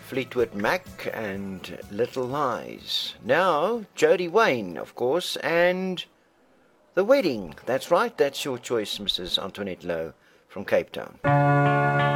Fleetwood Mac and Little Lies. Now, Jody Wayne, of course, and The Wedding. That's right, that's your choice, Mrs. Antoinette Lowe from Cape Town.